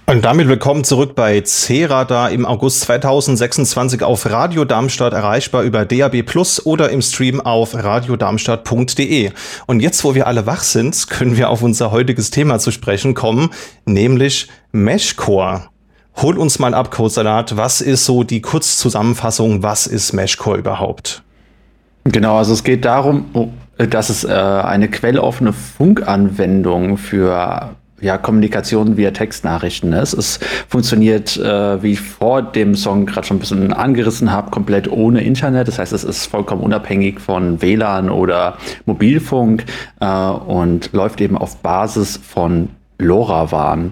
Und damit willkommen zurück bei C-Radar im August 2026 auf Radio Darmstadt, erreichbar über DAB+ oder im Stream auf radiodarmstadt.de. Und jetzt, wo wir alle wach sind, können wir auf unser heutiges Thema zu sprechen kommen, nämlich Meshcore. Hol uns mal ab, Codesalat, was ist so die Kurzzusammenfassung, was ist Meshcore überhaupt? Genau, also es geht darum, dass es eine quelloffene Funkanwendung für Kommunikation via Textnachrichten ist. Es funktioniert, wie ich vor dem Song gerade schon ein bisschen angerissen habe, komplett ohne Internet. Das heißt, es ist vollkommen unabhängig von WLAN oder Mobilfunk und läuft eben auf Basis von LoRaWAN.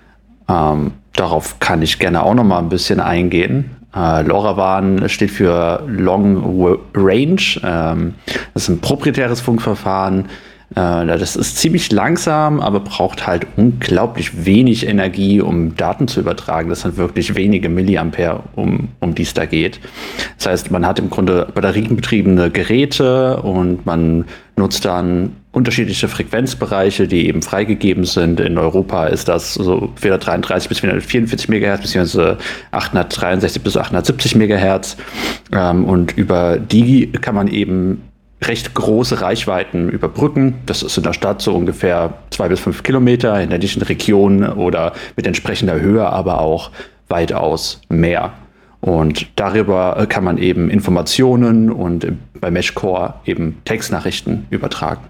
Darauf kann ich gerne auch noch mal ein bisschen eingehen. LoRaWAN steht für Long Range. Das ist ein proprietäres Funkverfahren. Das ist ziemlich langsam, aber braucht halt unglaublich wenig Energie, um Daten zu übertragen. Das sind wirklich wenige Milliampere, um die es da geht. Das heißt, man hat im Grunde batterienbetriebene Geräte und man nutzt dann unterschiedliche Frequenzbereiche, die eben freigegeben sind. In Europa ist das so 433 bis 444 MHz, beziehungsweise 863 bis 870 MHz. Und über die kann man eben recht große Reichweiten überbrücken. Das ist in der Stadt so ungefähr 2 bis 5 Kilometer, in der dichten Region oder mit entsprechender Höhe, aber auch weitaus mehr. Und darüber kann man eben Informationen und bei Meshcore eben Textnachrichten übertragen.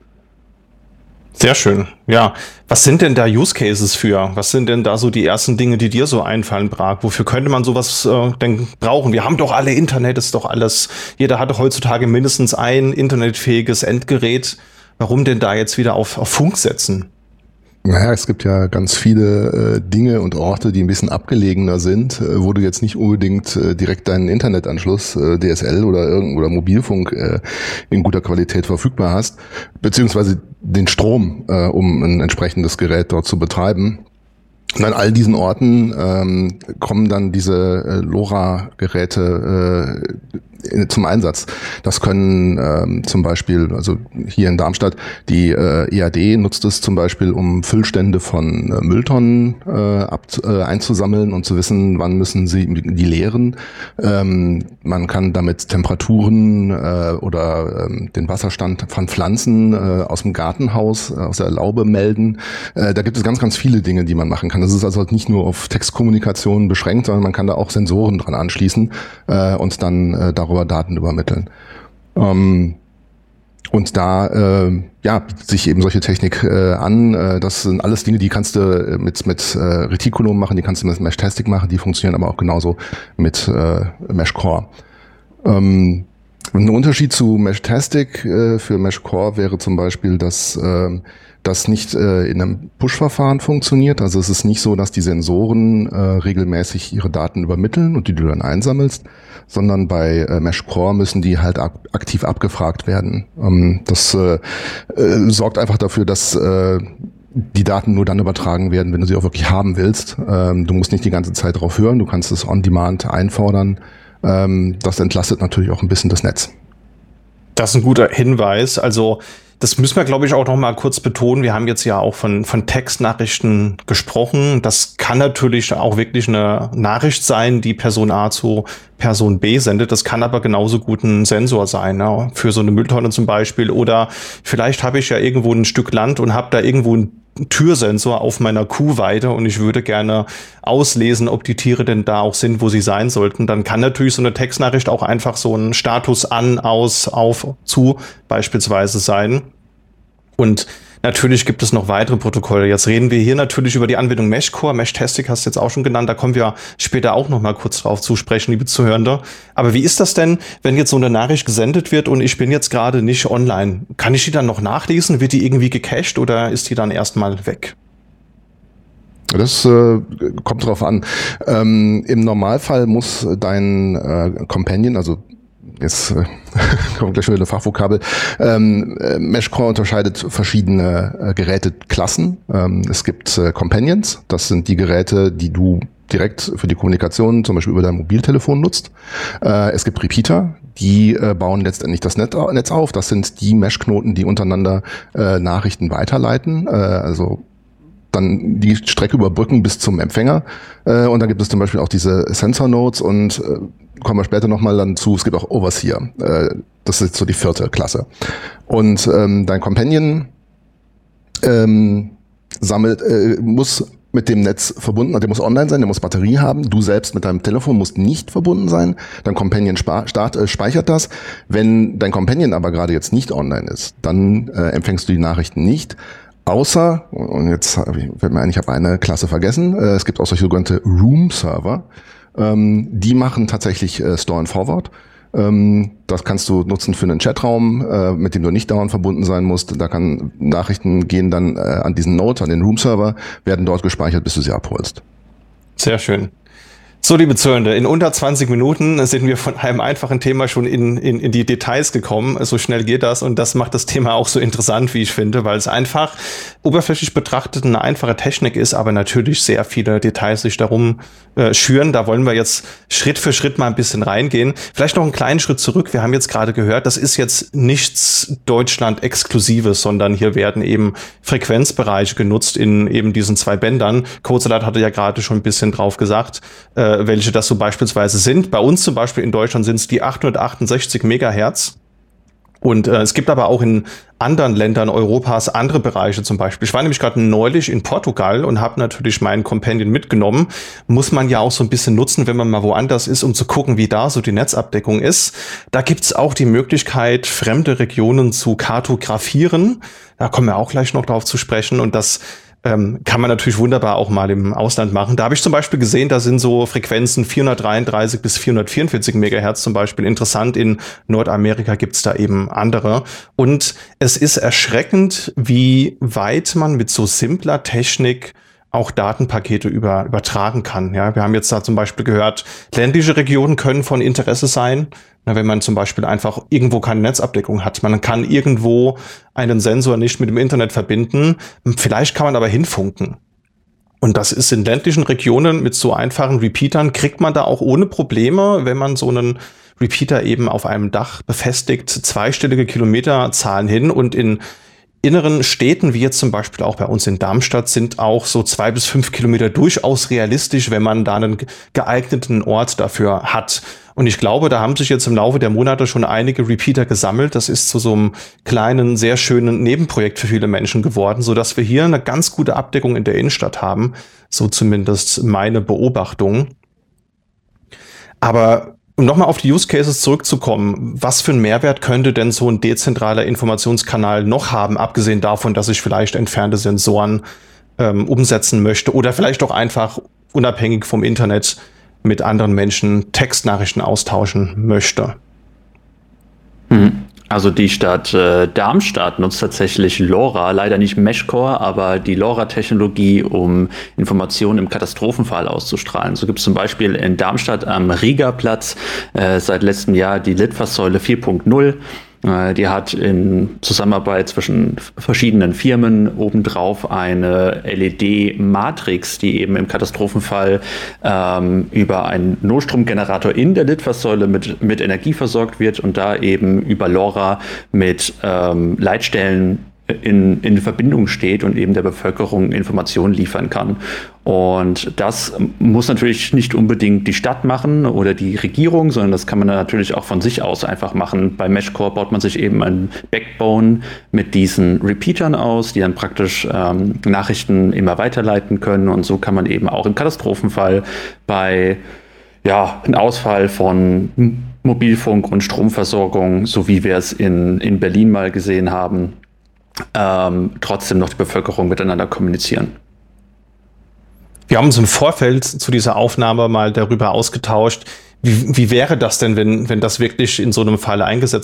Sehr schön. Ja, was sind denn da Use Cases für? Was sind denn da so die ersten Dinge, die dir so einfallen, Prag? Wofür könnte man sowas denn brauchen? Wir haben doch alle Internet, ist doch alles. Jeder hat doch heutzutage mindestens ein internetfähiges Endgerät. Warum denn da jetzt wieder auf Funk setzen? Naja, es gibt ja ganz viele Dinge und Orte, die ein bisschen abgelegener sind, wo du jetzt nicht unbedingt direkt deinen Internetanschluss, DSL oder Mobilfunk in guter Qualität verfügbar hast, beziehungsweise den Strom, um ein entsprechendes Gerät dort zu betreiben. Und an all diesen Orten kommen dann diese LoRa-Geräte zum Einsatz. Das können zum Beispiel, also hier in Darmstadt, die EAD nutzt es zum Beispiel, um Füllstände von Mülltonnen einzusammeln und zu wissen, wann müssen sie die leeren. Man kann damit Temperaturen oder den Wasserstand von Pflanzen aus dem Gartenhaus, aus der Laube melden. Da gibt es ganz, ganz viele Dinge, die man machen kann. Das ist also nicht nur auf Textkommunikation beschränkt, sondern man kann da auch Sensoren dran anschließen und dann darüber Daten übermitteln. Und da bietet sich eben solche Technik an. Das sind alles Dinge, die kannst du mit Reticulum machen, die kannst du mit Meshtastic machen, die funktionieren aber auch genauso mit Meshcore. Ein Unterschied zu Meshtastic für Meshcore wäre zum Beispiel, dass das nicht in einem Push-Verfahren funktioniert. Also es ist nicht so, dass die Sensoren regelmäßig ihre Daten übermitteln und die du dann einsammelst, sondern bei Meshcore müssen die halt aktiv abgefragt werden. Das sorgt einfach dafür, dass die Daten nur dann übertragen werden, wenn du sie auch wirklich haben willst. Du musst nicht die ganze Zeit drauf hören, du kannst es on demand einfordern. Das entlastet natürlich auch ein bisschen das Netz. Das ist ein guter Hinweis. Also das müssen wir, glaube ich, auch noch mal kurz betonen. Wir haben jetzt ja auch von Textnachrichten gesprochen. Das kann natürlich auch wirklich eine Nachricht sein, die Person A zu Person B sendet. Das kann aber genauso gut ein Sensor sein, ne? Für so eine Mülltonne zum Beispiel. Oder vielleicht habe ich ja irgendwo ein Stück Land und habe da irgendwo einen Türsensor auf meiner Kuhweide und ich würde gerne auslesen, ob die Tiere denn da auch sind, wo sie sein sollten. Dann kann natürlich so eine Textnachricht auch einfach so ein Status an, aus, auf, zu beispielsweise sein. Und natürlich gibt es noch weitere Protokolle. Jetzt reden wir hier natürlich über die Anwendung Meshcore. Meshtastic hast du jetzt auch schon genannt. Da kommen wir später auch noch mal kurz drauf zu sprechen, liebe Zuhörende. Aber wie ist das denn, wenn jetzt so eine Nachricht gesendet wird und ich bin jetzt gerade nicht online? Kann ich die dann noch nachlesen? Wird die irgendwie gecached oder ist die dann erstmal weg? Das kommt drauf an. Im Normalfall muss dein Companion, also jetzt kommt gleich wieder eine Fachvokabel. Meshcore unterscheidet verschiedene Geräteklassen. Es gibt Companions, das sind die Geräte, die du direkt für die Kommunikation zum Beispiel über dein Mobiltelefon nutzt. Es gibt Repeater, die bauen letztendlich das Netz auf. Das sind die Meshknoten, die untereinander Nachrichten weiterleiten. Also dann die Strecke überbrücken bis zum Empfänger. Und dann gibt es zum Beispiel auch diese Sensor Nodes und kommen wir später nochmal dann zu, es gibt auch Overseer. Das ist so die 4. Klasse. Und dein Companion muss mit dem Netz verbunden, der muss online sein, der muss Batterie haben. Du selbst mit deinem Telefon musst nicht verbunden sein. Dein Companion speichert das. Wenn dein Companion aber gerade jetzt nicht online ist, dann empfängst du die Nachrichten nicht. Außer, und jetzt fällt mir ein, ich habe eine Klasse vergessen, es gibt auch solche sogenannte Room-Server. Die machen tatsächlich Store and Forward. Das kannst du nutzen für einen Chatraum, mit dem du nicht dauernd verbunden sein musst. Da kann Nachrichten gehen dann an diesen Node, an den Room-Server, werden dort gespeichert, bis du sie abholst. Sehr schön. So, liebe Zuhörende, in unter 20 Minuten sind wir von einem einfachen Thema schon in die Details gekommen. So schnell geht das und das macht das Thema auch so interessant, wie ich finde, weil es einfach oberflächlich betrachtet eine einfache Technik ist, aber natürlich sehr viele Details sich darum schüren. Da wollen wir jetzt Schritt für Schritt mal ein bisschen reingehen. Vielleicht noch einen kleinen Schritt zurück. Wir haben jetzt gerade gehört, das ist jetzt nichts Deutschland-Exklusives, sondern hier werden eben Frequenzbereiche genutzt in eben diesen 2 Bändern. Codesalat hatte ja gerade schon ein bisschen drauf gesagt, welche das so beispielsweise sind. Bei uns zum Beispiel in Deutschland sind es die 868 Megahertz. Und es gibt aber auch in anderen Ländern Europas andere Bereiche zum Beispiel. Ich war nämlich gerade neulich in Portugal und habe natürlich meinen Companion mitgenommen. Muss man ja auch so ein bisschen nutzen, wenn man mal woanders ist, um zu gucken, wie da so die Netzabdeckung ist. Da gibt's auch die Möglichkeit, fremde Regionen zu kartografieren. Da kommen wir auch gleich noch drauf zu sprechen. Und das kann man natürlich wunderbar auch mal im Ausland machen. Da habe ich zum Beispiel gesehen, da sind so Frequenzen 433 bis 444 Megahertz zum Beispiel interessant. In Nordamerika gibt's da eben andere. Und es ist erschreckend, wie weit man mit so simpler Technik auch Datenpakete übertragen kann. Ja, wir haben jetzt da zum Beispiel gehört, ländliche Regionen können von Interesse sein. Wenn man zum Beispiel einfach irgendwo keine Netzabdeckung hat. Man kann irgendwo einen Sensor nicht mit dem Internet verbinden. Vielleicht kann man aber hinfunken. Und das ist in ländlichen Regionen mit so einfachen Repeatern, kriegt man da auch ohne Probleme, wenn man so einen Repeater eben auf einem Dach befestigt, zweistellige Kilometerzahlen hin. Und in inneren Städten, wie jetzt zum Beispiel auch bei uns in Darmstadt, sind auch so 2 bis 5 Kilometer durchaus realistisch, wenn man da einen geeigneten Ort dafür hat. Und ich glaube, da haben sich jetzt im Laufe der Monate schon einige Repeater gesammelt. Das ist zu so einem kleinen, sehr schönen Nebenprojekt für viele Menschen geworden, sodass wir hier eine ganz gute Abdeckung in der Innenstadt haben. So zumindest meine Beobachtung. Aber um nochmal auf die Use Cases zurückzukommen, was für einen Mehrwert könnte denn so ein dezentraler Informationskanal noch haben, abgesehen davon, dass ich vielleicht entfernte Sensoren umsetzen möchte oder vielleicht auch einfach unabhängig vom Internet mit anderen Menschen Textnachrichten austauschen möchte? Also die Stadt Darmstadt nutzt tatsächlich LoRa, leider nicht Meshcore, aber die LoRa-Technologie, um Informationen im Katastrophenfall auszustrahlen. So gibt es zum Beispiel in Darmstadt am Riegerplatz seit letztem Jahr die Litfaßsäule 4.0. Die hat in Zusammenarbeit zwischen verschiedenen Firmen obendrauf eine LED-Matrix, die eben im Katastrophenfall über einen Notstromgenerator in der Litfaßsäule mit Energie versorgt wird und da eben über LoRa mit Leitstellen in Verbindung steht und eben der Bevölkerung Informationen liefern kann. Und das muss natürlich nicht unbedingt die Stadt machen oder die Regierung, sondern das kann man natürlich auch von sich aus einfach machen. Bei Meshcore baut man sich eben ein Backbone mit diesen Repeatern aus, die dann praktisch Nachrichten immer weiterleiten können. Und so kann man eben auch im Katastrophenfall bei einem Ausfall von Mobilfunk und Stromversorgung, so wie wir es in Berlin mal gesehen haben, trotzdem noch die Bevölkerung miteinander kommunizieren. Wir haben uns im Vorfeld zu dieser Aufnahme mal darüber ausgetauscht, wie wäre das denn, wenn das wirklich in so einem Fall eingesetzt